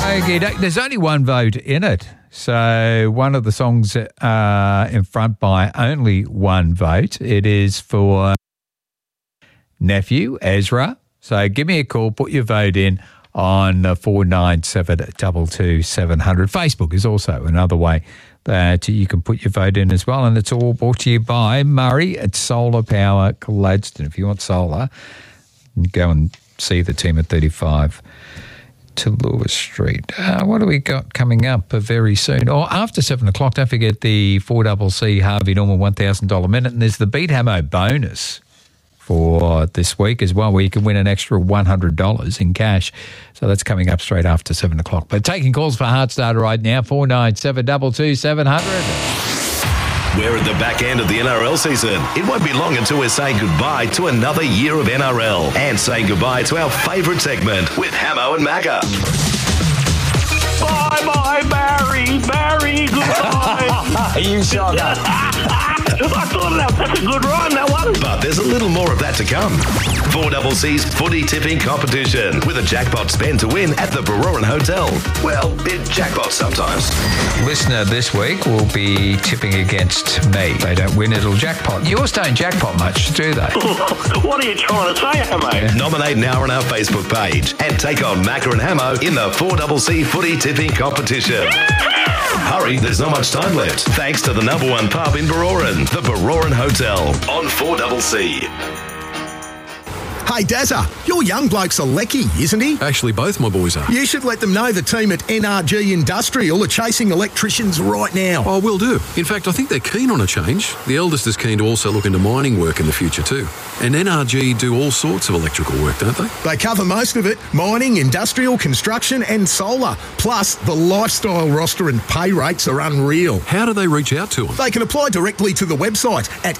Okay, there's only one vote in it. So one of the songs in front by only one vote. It is for Nephew, Ezra. So give me a call, put your vote in on 497 227 700. Facebook is also another way that you can put your vote in as well. And it's all brought to you by Murray at Solar Power Gladstone. If you want solar, go and see the team at 35 to Lewis Street. What do we got coming up very soon? After 7 o'clock, don't forget the 4CC Harvey Norman $1,000 minute. And there's the Beat Hamo bonus for this week as well, where you can win an extra $100 in cash. So that's coming up straight after 7 o'clock. But taking calls for Heart Starter right now, 497 227 700. We're at the back end of the NRL season. It won't be long until we're saying goodbye to another year of NRL and saying goodbye to our favourite segment with Hamo and Macca. Bye-bye, Barry, goodbye. You shocker. I thought that's a good rhyme, that one. But there's a little more of that to come. 4CC's footy tipping competition with a jackpot spend to win at the Baroran Hotel. Well, it jackpots sometimes. Listener this week will be tipping against me. They don't win, it'll jackpot. Yours don't jackpot much, do they? What are you trying to say, Hamo? Nominate now on our Facebook page and take on Macca and Hamo in the 4CC footy tipping competition. Hurry, there's not much time left. Thanks to the number one pub in Baroran, the Baroran Hotel on 4CC. Hey, Dazza, your young bloke's a lecky, isn't he? Actually, both my boys are. You should let them know the team at NRG Industrial are chasing electricians right now. Oh, will do. In fact, I think they're keen on a change. The eldest is keen to also look into mining work in the future too. And NRG do all sorts of electrical work, don't they? They cover most of it: mining, industrial, construction and solar. Plus, the lifestyle roster and pay rates are unreal. How do they reach out to them? They can apply directly to the website at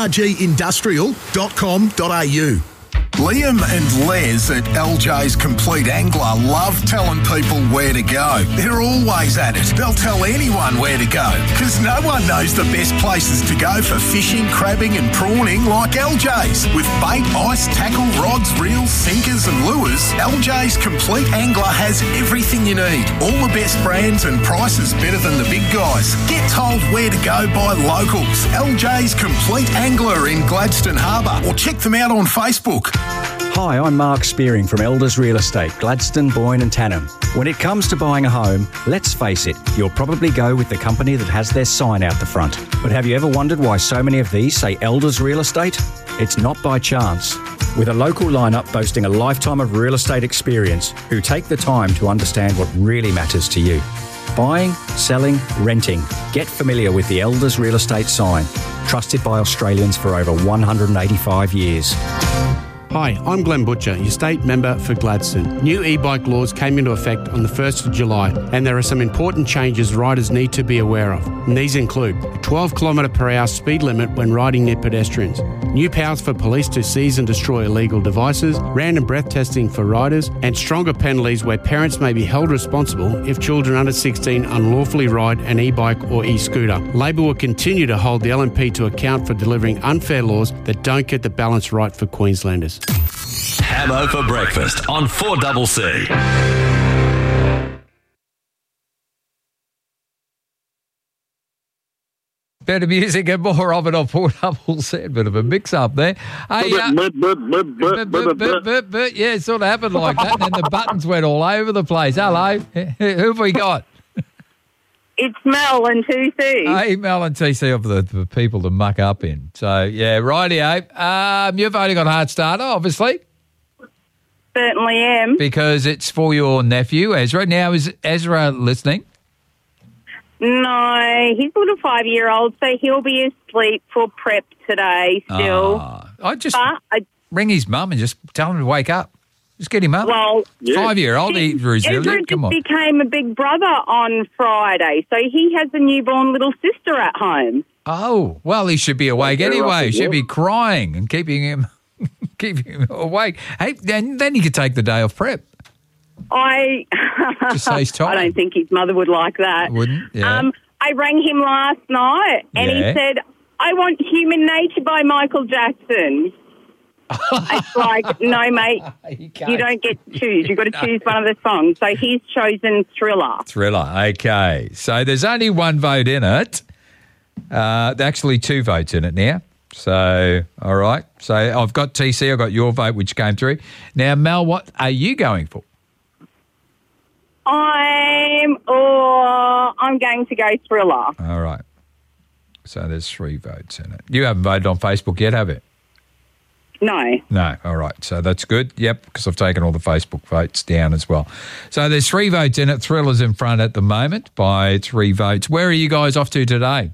nrgindustrial.com.au. Liam and Les at LJ's Complete Angler love telling people where to go. They're always at it. They'll tell anyone where to go, because no one knows the best places to go for fishing, crabbing and prawning like LJ's. With bait, ice, tackle, rods, reels, sinkers and lures, LJ's Complete Angler has everything you need. All the best brands and prices better than the big guys. Get told where to go by locals. LJ's Complete Angler in Gladstone Harbour, or check them out on Facebook. Hi, I'm Mark Spearing from Elders Real Estate, Gladstone, Boyne and Tannum. When it comes to buying a home, let's face it, you'll probably go with the company that has their sign out the front. But have you ever wondered why so many of these say Elders Real Estate? It's not by chance. With a local lineup boasting a lifetime of real estate experience, who take the time to understand what really matters to you. Buying, selling, renting. Get familiar with the Elders Real Estate sign. Trusted by Australians for over 185 years. Hi, I'm Glenn Butcher, your state member for Gladstone. New e-bike laws came into effect on the 1st of July, and there are some important changes riders need to be aware of. And these include a 12 km/h speed limit when riding near pedestrians, new powers for police to seize and destroy illegal devices, random breath testing for riders, and stronger penalties where parents may be held responsible if children under 16 unlawfully ride an e-bike or e-scooter. Labor will continue to hold the LNP to account for delivering unfair laws that don't get the balance right for Queenslanders. Hamo for breakfast on 4CC. Better music and more of it on 4CC. Bit of a mix-up there. Hey, yeah, it sort of happened like that, and then the buttons went all over the place. Hello, who have we got? It's Mel and TC. Hey, Mel and TC of the people to muck up in. So, yeah, rightio. You've only got Heart Starter, obviously. Certainly am. Because it's for your nephew, Ezra. Now, is Ezra listening? No, he's a little 5-year-old, so he'll be asleep for prep today still. I just ring his mum and just tell him to wake up. Just get him up. Well, 5-year-old, he's resilient. Ezra Come on. just became a big brother on Friday, so he has a newborn little sister at home. Oh, well, he should be awake anyway. He should be crying and keeping him awake. Hey, then he could take the day off prep. Just saves time. I don't think his mother would like that. Wouldn't? Yeah. I rang him last night and he said, I want Human Nature by Michael Jackson. It's like, no, mate, you don't get to choose. You've got to choose one of the songs. So he's chosen Thriller. Thriller, okay. So there's only one vote in it. Actually, 2 votes in it now. So, all right. So I've got TC, I've got your vote, which came through. Now, Mel, what are you going for? I'm going to go Thriller. All right. So there's 3 votes in it. You haven't voted on Facebook yet, have you? No. No. All right. So that's good. Yep, because I've taken all the Facebook votes down as well. So there's 3 votes in it. Thriller's in front at the moment by 3 votes. Where are you guys off to today?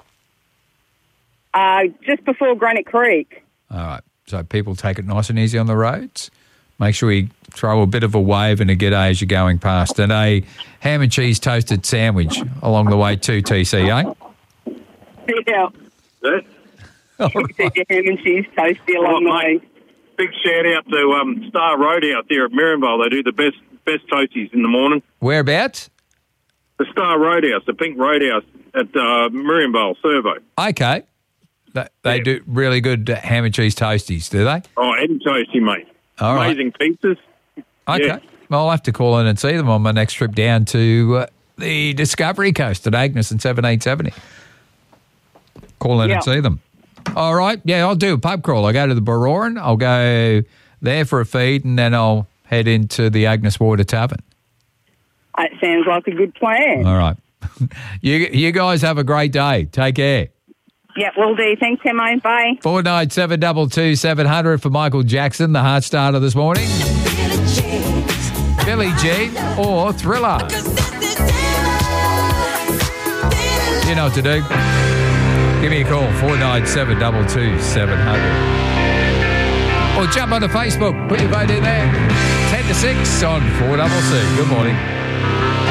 Just before Granite Creek. All right. So people take it nice and easy on the roads. Make sure you throw a bit of a wave and a g'day as you're going past. And a ham and cheese toasted sandwich along the way too, TC, eh? Yeah. Said your ham and cheese toasty along the way. Big shout out to Star Roadhouse there at Mirranvale. They do the best toasties in the morning. Whereabouts? The Star Roadhouse, the Pink Roadhouse at Mirranvale, Servo. Okay. They do really good ham and cheese toasties, do they? Oh, and toasty, mate. All right. Amazing pizzas. Okay. Yeah. Well, I'll have to call in and see them on my next trip down to the Discovery Coast at Agnes and 1770. Call in and see them. All right. Yeah, I'll do a pub crawl. I'll go to the Baroran. I'll go there for a feed and then I'll head into the Agnes Water Tavern. That sounds like a good plan. All right. You guys have a great day. Take care. Yeah, will do. Thanks, Hemo. Bye. 497222 700 for Michael Jackson, the heart starter this morning. Billie Jean or Thriller. You know what to do. Give me a call, 497222 700. Or jump onto Facebook. Put your vote in there. 10 to 6 on 4CC. Good morning.